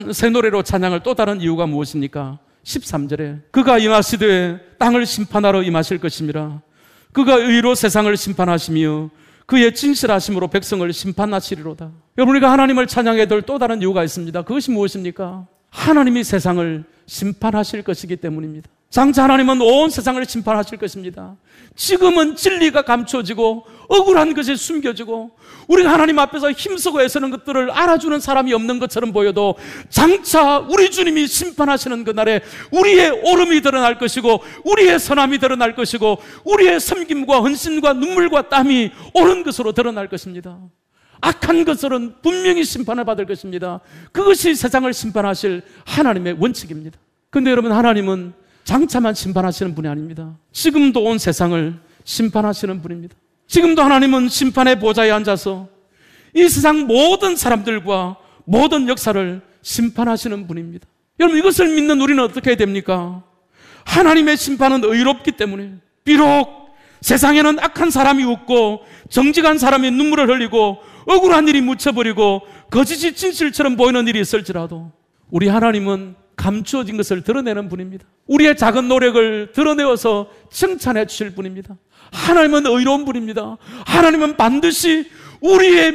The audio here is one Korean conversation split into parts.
새 노래로 찬양을 또 다른 이유가 무엇입니까? 13절에 그가 임하시되 땅을 심판하러 임하실 것임이라. 그가 의로 세상을 심판하시며 그의 진실하심으로 백성을 심판하시리로다. 여러분, 우리가 하나님을 찬양해야 될 또 다른 이유가 있습니다. 그것이 무엇입니까? 하나님이 세상을 심판하실 것이기 때문입니다. 장차 하나님은 온 세상을 심판하실 것입니다. 지금은 진리가 감춰지고 억울한 것이 숨겨지고 우리가 하나님 앞에서 힘쓰고 애쓰는 것들을 알아주는 사람이 없는 것처럼 보여도 장차 우리 주님이 심판하시는 그날에 우리의 오름이 드러날 것이고 우리의 선함이 드러날 것이고 우리의 섬김과 헌신과 눈물과 땀이 옳은 것으로 드러날 것입니다. 악한 것들은 분명히 심판을 받을 것입니다. 그것이 세상을 심판하실 하나님의 원칙입니다. 그런데 여러분, 하나님은 장차만 심판하시는 분이 아닙니다. 지금도 온 세상을 심판하시는 분입니다. 지금도 하나님은 심판의 보좌에 앉아서 이 세상 모든 사람들과 모든 역사를 심판하시는 분입니다. 여러분, 이것을 믿는 우리는 어떻게 해야 됩니까? 하나님의 심판은 의롭기 때문에 비록 세상에는 악한 사람이 웃고 정직한 사람이 눈물을 흘리고 억울한 일이 묻혀버리고 거짓이 진실처럼 보이는 일이 있을지라도 우리 하나님은 감추어진 것을 드러내는 분입니다. 우리의 작은 노력을 드러내어서 칭찬해 주실 분입니다. 하나님은 의로운 분입니다. 하나님은 반드시 우리의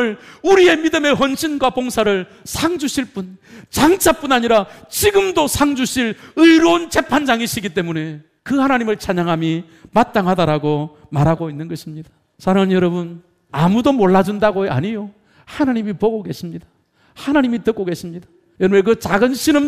믿음의 헌신과 봉사를 상 주실 분, 장차뿐 아니라 지금도 상 주실 의로운 재판장이시기 때문에 그 하나님을 찬양함이 마땅하다라고 말하고 있는 것입니다. 사랑하는 여러분, 아무도 몰라준다고요? 아니요. 하나님이 보고 계십니다. 하나님이 듣고 계십니다. 여러분, 그 작은 신음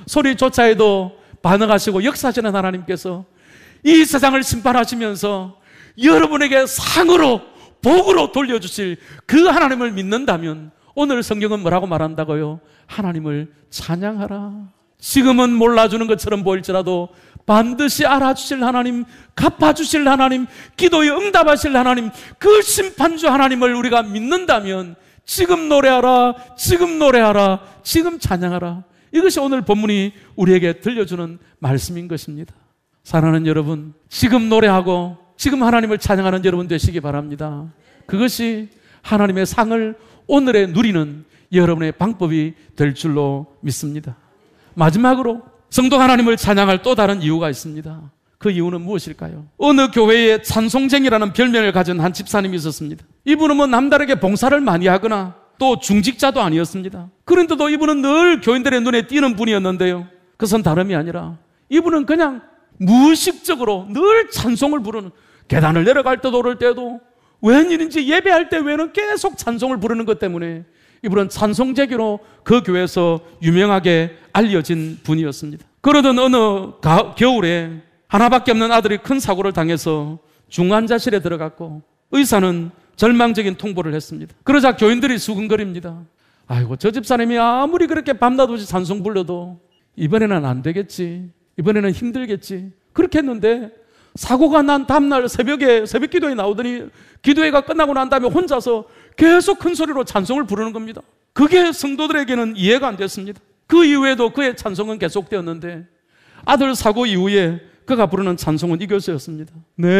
소리조차에도 반응하시고 역사하시는 하나님께서 이 세상을 심판하시면서 여러분에게 상으로 복으로 돌려주실 그 하나님을 믿는다면 오늘 성경은 뭐라고 말한다고요? 하나님을 찬양하라. 지금은 몰라주는 것처럼 보일지라도 반드시 알아주실 하나님, 갚아주실 하나님, 기도에 응답하실 하나님, 그 심판주 하나님을 우리가 믿는다면 지금 노래하라, 지금 노래하라, 지금 찬양하라. 이것이 오늘 본문이 우리에게 들려주는 말씀인 것입니다. 사랑하는 여러분, 지금 노래하고 지금 하나님을 찬양하는 여러분 되시기 바랍니다. 그것이 하나님의 상을 오늘에 누리는 여러분의 방법이 될 줄로 믿습니다. 마지막으로 성도 하나님을 찬양할 또 다른 이유가 있습니다. 그 이유는 무엇일까요? 어느 교회에 찬송쟁이라는 별명을 가진 한 집사님이 있었습니다. 이분은 뭐 남다르게 봉사를 많이 하거나 또 중직자도 아니었습니다. 그런데도 이분은 늘 교인들의 눈에 띄는 분이었는데요, 그것은 다름이 아니라 이분은 그냥 무의식적으로 늘 찬송을 부르는, 계단을 내려갈 때도 오를 때도 웬일인지 예배할 때 외에는 계속 찬송을 부르는 것 때문에 이분은 찬송제기로 그 교회에서 유명하게 알려진 분이었습니다. 그러던 어느 겨울에 하나밖에 없는 아들이 큰 사고를 당해서 중환자실에 들어갔고 의사는 절망적인 통보를 했습니다. 그러자 교인들이 수근거립니다. 아이고, 저 집사님이 아무리 그렇게 밤낮없이 찬송 불러도 이번에는 안 되겠지, 이번에는 힘들겠지, 그렇게 했는데 사고가 난 다음날 새벽 기도에 나오더니 기도회가 끝나고 난 다음에 혼자서 계속 큰 소리로 찬송을 부르는 겁니다. 그게 성도들에게는 이해가 안 됐습니다. 그 이후에도 그의 찬송은 계속되었는데 아들 사고 이후에 그가 부르는 찬송은 이것이었습니다. 네.